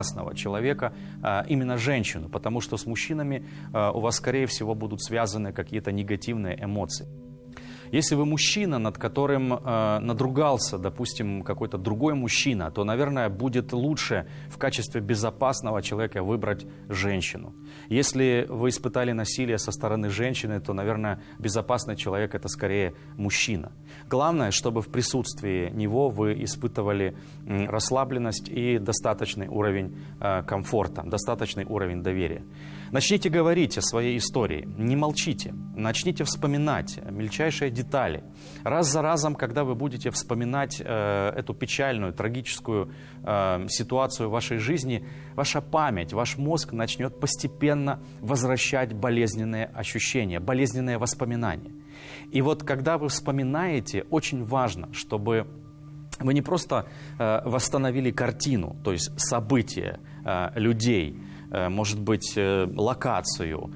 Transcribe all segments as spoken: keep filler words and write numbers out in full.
человека, именно женщину, потому что с мужчинами у вас, скорее всего, будут связаны какие-то негативные эмоции. Если вы мужчина, над которым э, надругался, допустим, какой-то другой мужчина, то, наверное, будет лучше в качестве безопасного человека выбрать женщину. Если вы испытали насилие со стороны женщины, то, наверное, безопасный человек – это скорее мужчина. Главное, чтобы в присутствии него вы испытывали э, расслабленность и достаточный уровень э, комфорта, достаточный уровень доверия. Начните говорить о своей истории, не молчите, начните вспоминать мельчайшие детали. Раз за разом, когда вы будете вспоминать э, эту печальную, трагическую э, ситуацию в вашей жизни, ваша память, ваш мозг начнет постепенно возвращать болезненные ощущения, болезненные воспоминания. И вот когда вы вспоминаете, очень важно, чтобы вы не просто э, восстановили картину, то есть события, э, людей, может быть, локацию,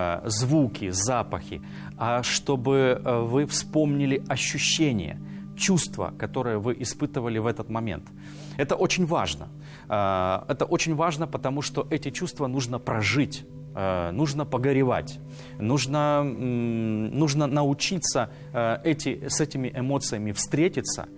звуки, запахи, а чтобы вы вспомнили ощущения, чувства, которые вы испытывали в этот момент. Это очень важно. Это очень важно, потому что эти чувства нужно прожить, нужно погоревать, нужно, нужно научиться эти, с этими эмоциями встретиться,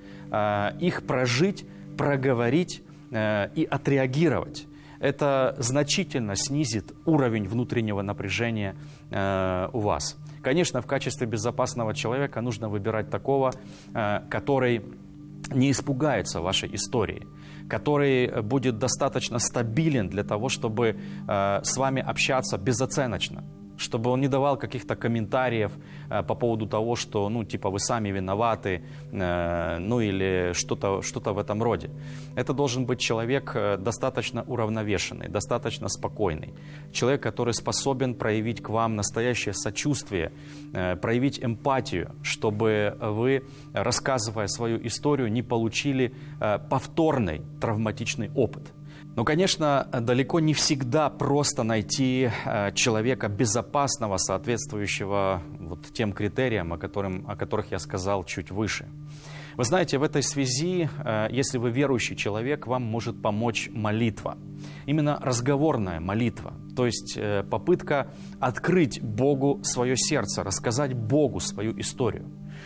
их прожить, проговорить и отреагировать. Это значительно снизит уровень внутреннего напряжения э, у вас. Конечно, в качестве безопасного человека нужно выбирать такого, э, который не испугается вашей истории, который будет достаточно стабилен для того, чтобы э, с вами общаться безоценочно, чтобы он не давал каких-то комментариев э, по поводу того, что, ну, типа, вы сами виноваты, э, ну, или что-то что-то в этом роде. Это должен быть человек э, достаточно уравновешенный, достаточно спокойный. Человек, который способен проявить к вам настоящее сочувствие, э, проявить эмпатию, чтобы вы, рассказывая свою историю, не получили э, повторный травматичный опыт. Но, конечно, далеко не всегда просто найти э, человека безопасного, соответствующего вот тем критериям, о, которым, о которых я сказал чуть выше. Вы знаете, в этой связи, э, если вы верующий человек, вам может помочь молитва. Именно разговорная молитва, то есть э, попытка открыть Богу свое сердце, рассказать Богу свою историю.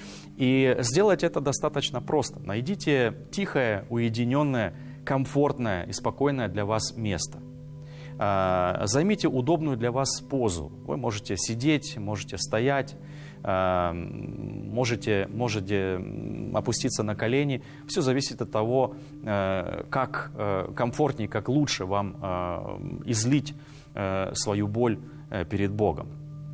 И сделать это достаточно просто. Найдите тихое, уединенное, комфортное и спокойное для вас место. Займите удобную для вас позу. Вы можете сидеть, можете стоять, можете, можете опуститься на колени. Все зависит от того, как комфортнее, как лучше вам излить свою боль перед Богом.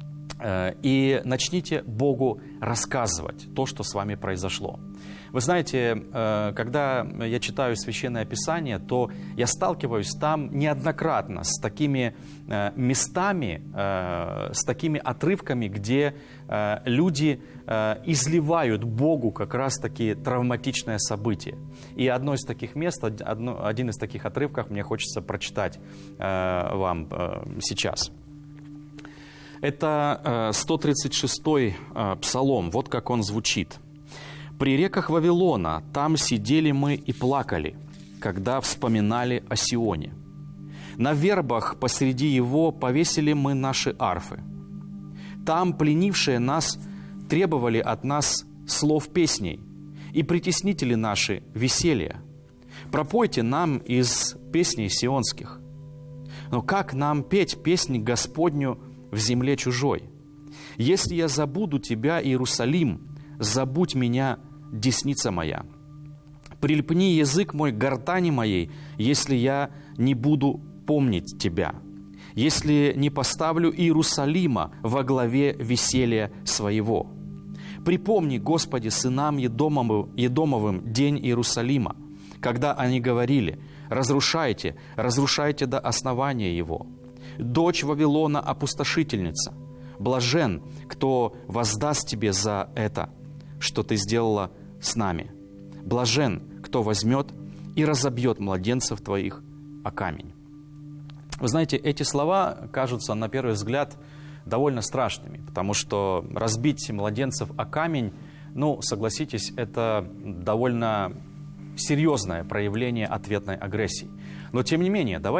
И начните Богу рассказывать то, что с вами произошло. Вы знаете, когда я читаю Священное Писание, то я сталкиваюсь там неоднократно с такими местами, с такими отрывками, где люди изливают Богу как раз-таки травматичное событие. И одно из таких мест, одно, один из таких отрывков мне хочется прочитать вам сейчас. Это сто тридцать шестой псалом, вот как он звучит. «При реках Вавилона там сидели мы и плакали, когда вспоминали о Сионе. На вербах посреди его повесили мы наши арфы. Там пленившие нас требовали от нас слов песней, и притеснители наши веселья. Пропойте нам из песней сионских. Но как нам петь песни Господню в земле чужой? Если я забуду тебя, Иерусалим, забудь меня, десница моя. Прильпни язык мой к гортани моей, если я не буду помнить тебя, если не поставлю Иерусалима во главе веселья своего. Припомни, Господи, сынам Едомовым, Едомовым день Иерусалима, когда они говорили: разрушайте, разрушайте до основания его. Дочь Вавилона опустошительница. Блажен, кто воздаст тебе за это, что ты сделала с нами. Блажен, кто возьмет и разобьет младенцев твоих о камень». Вы знаете, эти слова кажутся на первый взгляд довольно страшными, потому что разбить младенцев о камень, ну, согласитесь, это довольно серьезное проявление ответной агрессии. Но тем не менее, давайте